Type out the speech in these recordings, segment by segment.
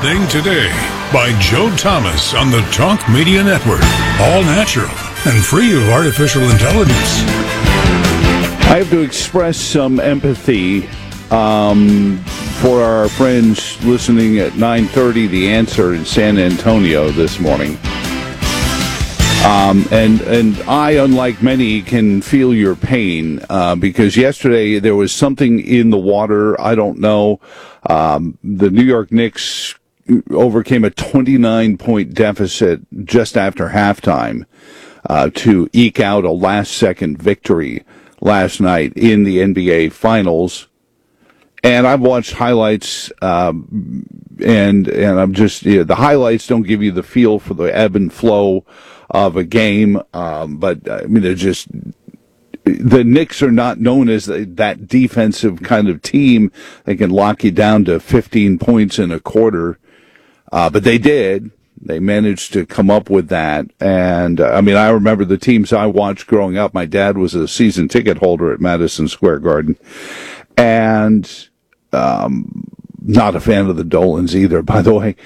Thing Today by Joe Thomas on the Talk Media Network. All natural and free of artificial intelligence. I have to express some empathy for our friends listening at 9:30 The Answer in San Antonio this morning. And I, unlike many, can feel your pain because yesterday there was something in the water. I don't know. The New York Knicks overcame a 29-point deficit just after halftime to eke out a last-second victory last night in the NBA Finals. And I've watched highlights, and I'm just, the highlights don't give you the feel for the ebb and flow of a game, but I mean, they're just, the Knicks are not known as that defensive kind of team. They can lock you down to 15 points in a quarter, but they did. They managed to come up with that. And, I mean, I remember the teams I watched growing up. My dad was a season ticket holder at Madison Square Garden. And, not a fan of the Dolans either, by the way.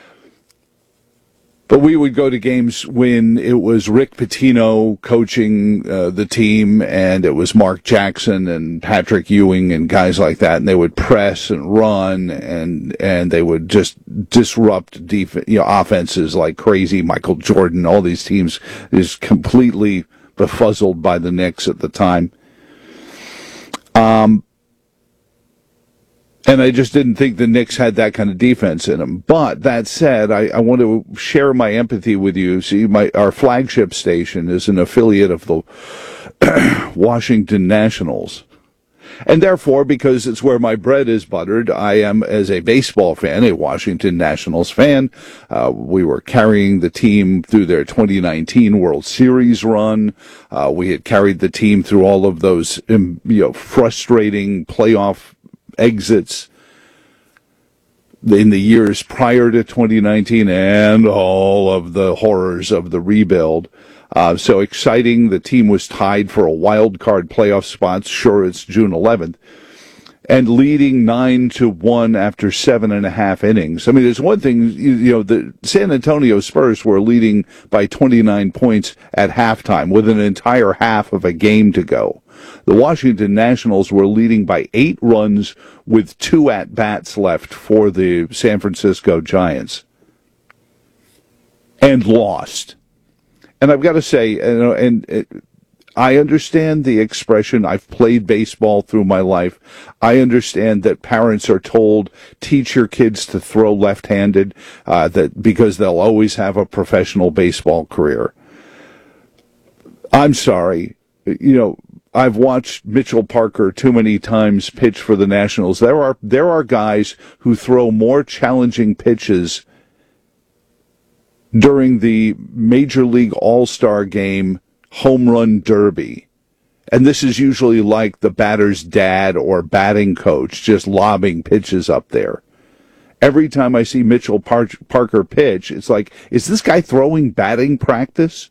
But we would go to games when it was Rick Pitino coaching the team, and it was Mark Jackson and Patrick Ewing and guys like that, and they would press and run, and they would just disrupt offenses like crazy. Michael Jordan, all these teams is completely befuddled by the Knicks at the time. And I just didn't think the Knicks had that kind of defense in them. But that said, I want to share my empathy with you. See, our flagship station is an affiliate of the Washington Nationals. And therefore, because it's where my bread is buttered, I am, as a baseball fan, a Washington Nationals fan. We were carrying the team through their 2019 World Series run. We had carried the team through all of those, frustrating playoff exits in the years prior to 2019 and all of the horrors of the rebuild. So exciting. The team was tied for a wild card playoff spot. Sure, it's June 11th. And leading 9-1 after 7.5 innings. I mean, there's one thing, the San Antonio Spurs were leading by 29 points at halftime with an entire half of a game to go. The Washington Nationals were leading by 8 runs with 2 at-bats left for the San Francisco Giants. And lost. And I've got to say, I understand the expression, I've played baseball through my life. I understand that parents are told, teach your kids to throw left-handed, because they'll always have a professional baseball career. I'm sorry. I've watched Mitchell Parker too many times pitch for the Nationals. There are guys who throw more challenging pitches during the Major League All-Star Game home run derby. And this is usually like the batter's dad or batting coach just lobbing pitches up there. Every time I see Mitchell Parker pitch, it's like, is this guy throwing batting practice?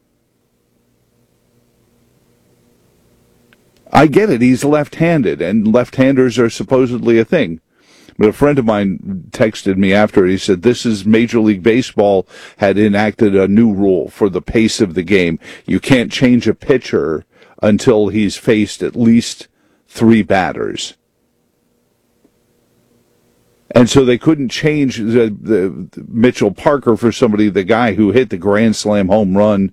I get it, he's left-handed, and left-handers are supposedly a thing. But a friend of mine texted me after, he said, this is Major League Baseball had enacted a new rule for the pace of the game. You can't change a pitcher until he's faced at least 3 batters. And so they couldn't change the Mitchell Parker for the guy who hit the Grand Slam home run.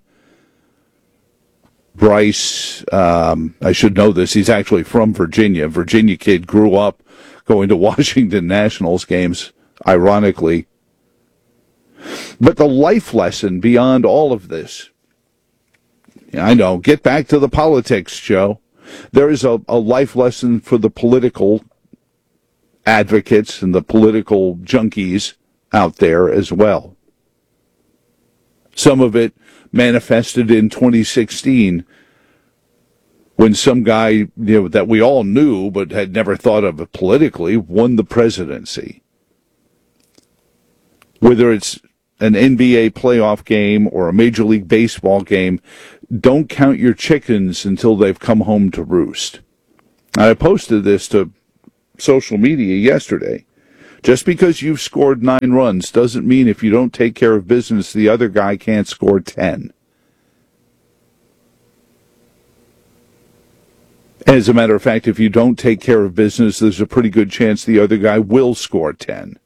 Bryce, I should know this, he's actually from Virginia. Virginia kid, grew up going to Washington Nationals games, ironically. But the life lesson beyond all of this, I know, get back to the politics, Joe. There is a life lesson for the political advocates and the political junkies out there as well. Some of it manifested in 2016 when some guy that we all knew but had never thought of politically won the presidency. Whether it's an NBA playoff game or a Major League Baseball game, don't count your chickens until they've come home to roost. I posted this to social media yesterday. Just because you've scored 9 runs doesn't mean if you don't take care of business, the other guy can't score 10. As a matter of fact, if you don't take care of business, there's a pretty good chance the other guy will score 10.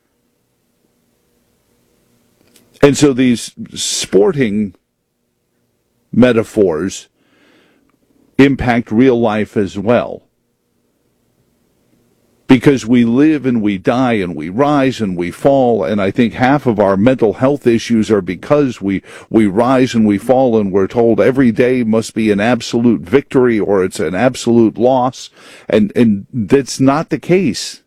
And so these sporting metaphors impact real life as well. Because we live and we die and we rise and we fall, and I think half of our mental health issues are because we rise and we fall and we're told every day must be an absolute victory or it's an absolute loss, and that's not the case.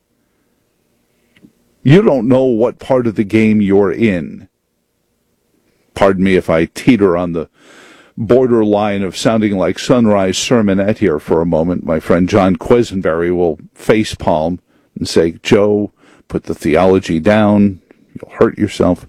You don't know what part of the game you're in. Pardon me if I teeter on the borderline of sounding like Sunrise Sermonette here for a moment. My friend John Quisenberry will facepalm and say, Joe, put the theology down. You'll hurt yourself.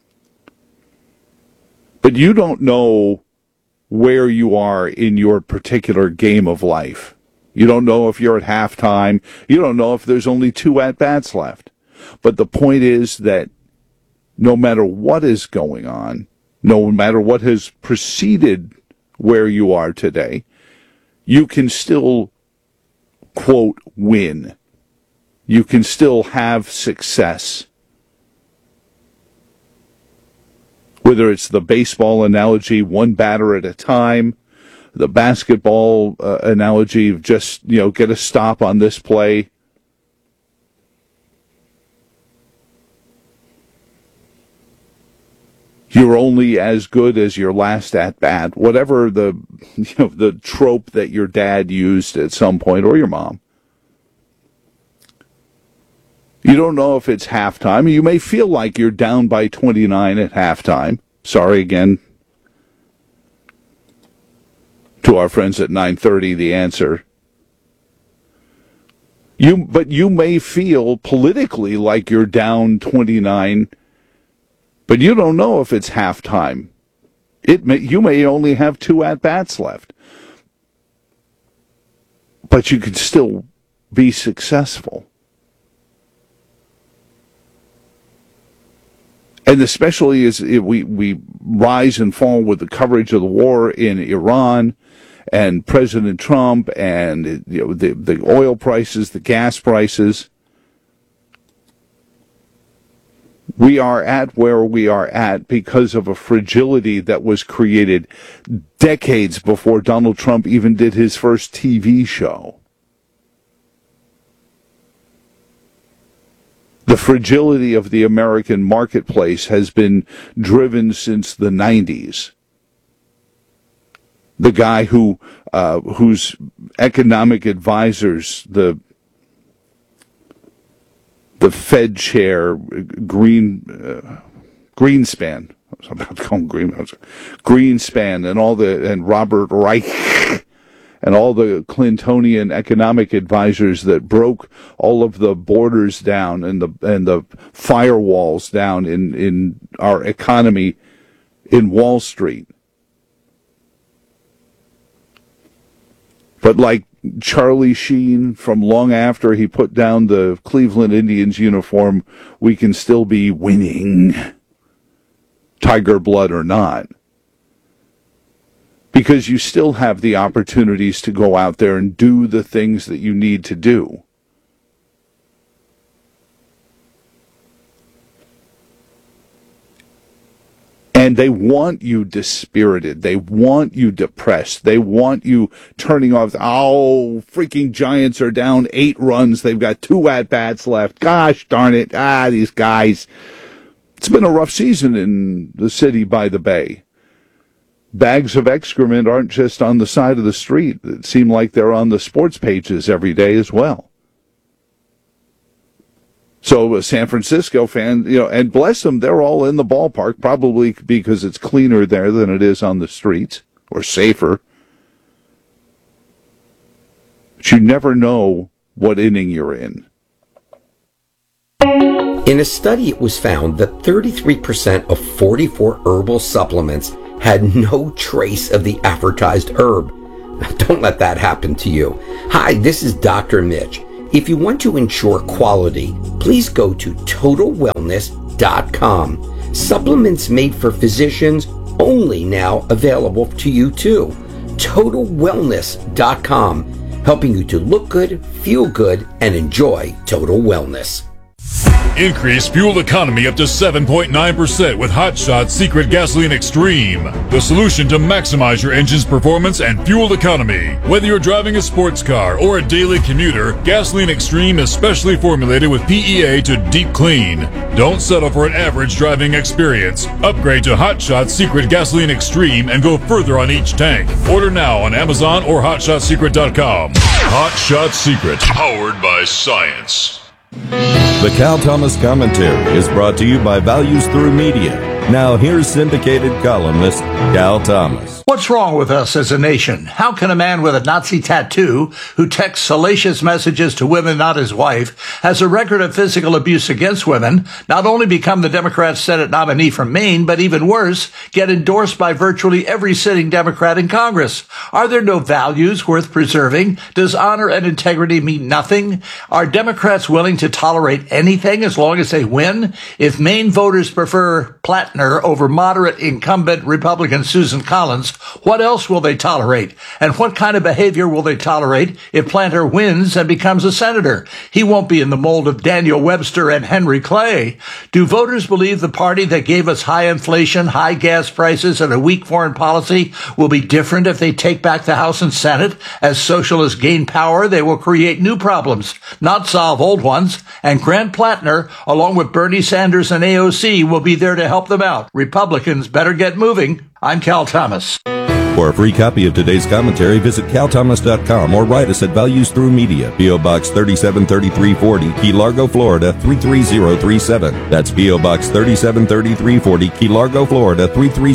But you don't know where you are in your particular game of life. You don't know if you're at halftime. You don't know if there's only 2 at-bats left. But the point is that no matter what is going on, no matter what has preceded where you are today, you can still, quote, win. You can still have success. Whether it's the baseball analogy, 1 batter at a time, the basketball analogy of just, get a stop on this play. You're only as good as your last at-bat, whatever the trope that your dad used at some point, or your mom. You don't know if it's halftime. You may feel like you're down by 29 at halftime. Sorry again to our friends at 9:30, The Answer. But you may feel politically like you're down 29, but you don't know if it's halftime. You may only have 2 at-bats left. But you could still be successful. And especially as we rise and fall with the coverage of the war in Iran and President Trump and the oil prices, the gas prices. We are at where we are at because of a fragility that was created decades before Donald Trump even did his first TV show. The fragility of the American marketplace has been driven since the 90s. The guy whose economic advisors, the Fed chair, Greenspan, I was about to call him Greenspan, and Robert Reich, and all the Clintonian economic advisors that broke all of the borders down and the firewalls down in our economy in Wall Street. But like Charlie Sheen from long after he put down the Cleveland Indians uniform, we can still be winning, tiger blood or not. Because you still have the opportunities to go out there and do the things that you need to do. And they want you dispirited. They want you depressed. They want you turning off. Oh, freaking Giants are down 8 runs. They've got 2 at-bats left. Gosh darn it. These guys. It's been a rough season in the city by the bay. Bags of excrement aren't just on the side of the street. It seems like they're on the sports pages every day as well. So a San Francisco fan, and bless them, they're all in the ballpark, probably because it's cleaner there than it is on the streets, or safer. But you never know what inning you're in. In a study, it was found that 33% of 44 herbal supplements had no trace of the advertised herb. Now, don't let that happen to you. Hi, this is Dr. Mitch. If you want to ensure quality, please go to TotalWellness.com. Supplements made for physicians, only now available to you too. TotalWellness.com, helping you to look good, feel good, and enjoy total wellness. Increase fuel economy up to 7.9% with Hot Shot Secret Gasoline Extreme. The solution to maximize your engine's performance and fuel economy. Whether you're driving a sports car or a daily commuter, Gasoline Extreme is specially formulated with PEA to deep clean. Don't settle for an average driving experience. Upgrade to Hot Shot Secret Gasoline Extreme and go further on each tank. Order now on Amazon or HotShotSecret.com. Hot Shot Secret, powered by science. The Cal Thomas Commentary is brought to you by Values Through Media. Now here's syndicated columnist Cal Thomas. What's wrong with us as a nation? How can a man with a Nazi tattoo who texts salacious messages to women not his wife, has a record of physical abuse against women, not only become the Democrat Senate nominee from Maine, but even worse, get endorsed by virtually every sitting Democrat in Congress? Are there no values worth preserving? Does honor and integrity mean nothing? Are Democrats willing to tolerate anything as long as they win? If Maine voters prefer Plattner over moderate incumbent Republican Susan Collins, what else will they tolerate? And what kind of behavior will they tolerate if Plattner wins and becomes a senator? He won't be in the mold of Daniel Webster and Henry Clay. Do voters believe the party that gave us high inflation, high gas prices, and a weak foreign policy will be different if they take back the House and Senate? As socialists gain power, they will create new problems, not solve old ones. And Grant Plattner, along with Bernie Sanders and AOC, will be there to help them out. Republicans better get moving. I'm Cal Thomas. For a free copy of today's commentary, visit calthomas.com or write us at Values Through Media, P.O. Box 373340, Key Largo, Florida 33037. That's P.O. Box 373340, Key Largo, Florida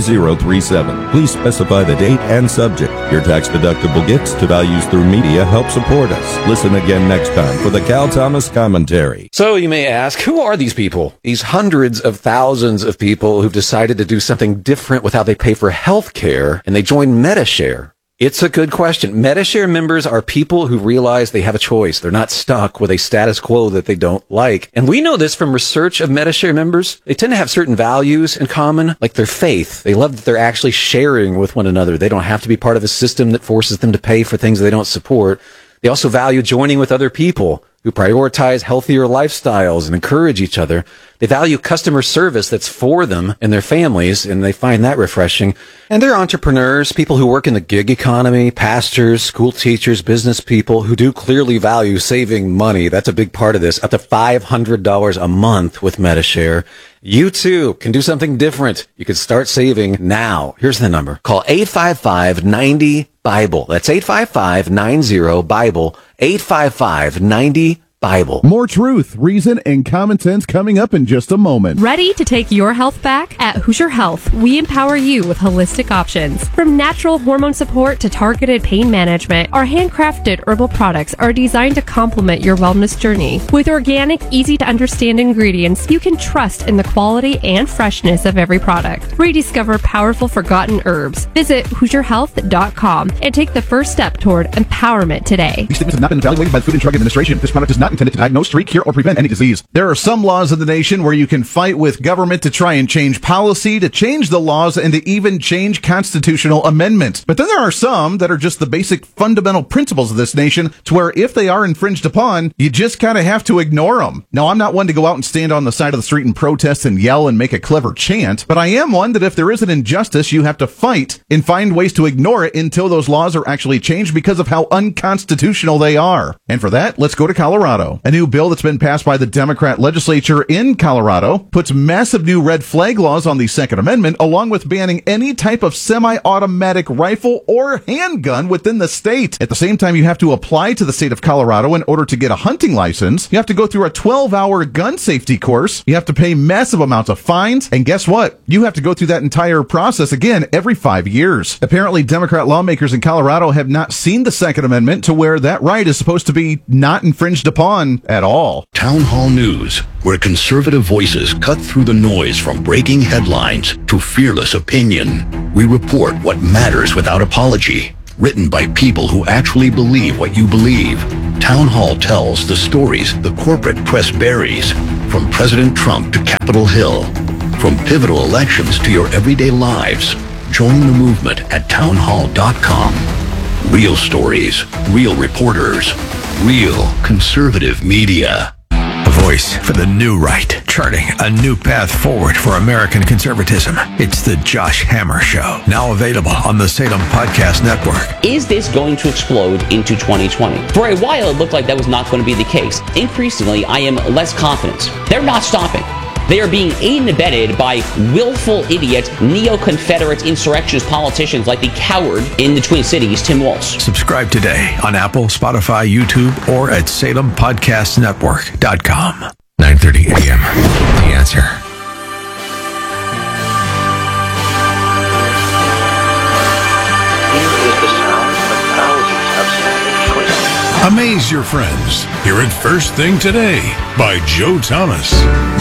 33037. Please specify the date and subject. Your tax-deductible gifts to Values Through Media help support us. Listen again next time for the Cal Thomas Commentary. So you may ask, who are these people? These hundreds of thousands of people who've decided to do something different with how they pay for health care, and they join Medi-Share. It's a good question. Medi-Share members are people who realize they have a choice. They're not stuck with a status quo that they don't like. And we know this from research of Medi-Share members. They tend to have certain values in common, like their faith. They love that they're actually sharing with one another. They don't have to be part of a system that forces them to pay for things they don't support. They also value joining with other people who prioritize healthier lifestyles and encourage each other. They value customer service that's for them and their families, and they find that refreshing. And they're entrepreneurs, people who work in the gig economy, pastors, school teachers, business people who do clearly value saving money. That's a big part of this. Up to $500 a month with Medi-Share. You too can do something different. You can start saving now. Here's the number. Call 855-90-BIBLE. That's 855-90-BIBLE. 855-90-BIBLE. More truth, reason, and common sense coming up in just a moment. Ready to take your health back? At Hoosier Health, we empower you with holistic options. From natural hormone support to targeted pain management, our handcrafted herbal products are designed to complement your wellness journey. With organic, easy-to-understand ingredients, you can trust in the quality and freshness of every product. Rediscover powerful forgotten herbs. Visit HoosierHealth.com and take the first step toward empowerment today. These statements have not been evaluated by the Food and Drug Administration. This product is not intended to diagnose, treat, cure, or prevent any disease. There are some laws in the nation where you can fight with government to try and change policy, to change the laws, and to even change constitutional amendments. But then there are some that are just the basic fundamental principles of this nation, to where if they are infringed upon, you just kind of have to ignore them. Now, I'm not one to go out and stand on the side of the street and protest and yell and make a clever chant, but I am one that if there is an injustice, you have to fight and find ways to ignore it until those laws are actually changed because of how unconstitutional they are. And for that, let's go to Colorado. A new bill that's been passed by the Democrat legislature in Colorado puts massive new red flag laws on the Second Amendment, along with banning any type of semi-automatic rifle or handgun within the state. At the same time, you have to apply to the state of Colorado in order to get a hunting license. You have to go through a 12-hour gun safety course. You have to pay massive amounts of fines. And guess what? You have to go through that entire process again every 5 years. Apparently, Democrat lawmakers in Colorado have not seen the Second Amendment to where that right is supposed to be not infringed upon at all. Town Hall News, where conservative voices cut through the noise from breaking headlines to fearless opinion. We report what matters without apology. written by people who actually believe what you believe. Town Hall tells the stories the corporate press buries, from President Trump to Capitol Hill, from pivotal elections to your everyday lives. Join the movement at townhall.com. Real stories, real reporters, real conservative media. A voice for the new right, charting a new path forward for American conservatism. It's the Josh Hammer Show, now available on the Salem Podcast Network. Is this going to explode into 2020? For a while, it looked like that was not going to be the case. Increasingly, I am less confident. They're not stopping. They are being aided and abetted by willful idiot, neo-Confederate insurrectionist politicians like the coward in the Twin Cities, Tim Walz. Subscribe today on Apple, Spotify, YouTube, or at SalemPodcastNetwork.com. 9:30 a.m. The Answer. Here is the sound of thousands of standing choices. Amaze your friends. Hear it first thing today by Joe Thomas.